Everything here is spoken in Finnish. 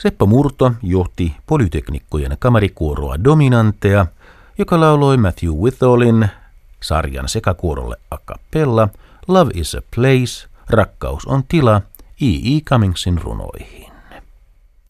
Seppo Murto johti Polyteknikkojen kamarikuoroa Dominantea, joka lauloi Matthew Witholin sarjan sekakuorolle a cappella Love is a Place, rakkaus on tila, E.E. Cummingsin runoihin.